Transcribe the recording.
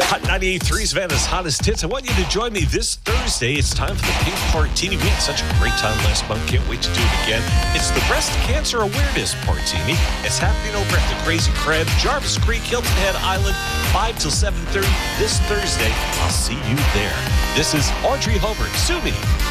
Hot 98.3 Savannah's hottest hits. I want you to join me this Thursday. It's time for the Pink Partini. We had such a great time last month. Can't wait to do it again. It's the Breast Cancer Awareness Partini. It's happening over at the Crazy Crab, Jarvis Creek, Hilton Head Island, 5 till 7:30 this Thursday. I'll see you there. This is Audrey Hobart. Sue me.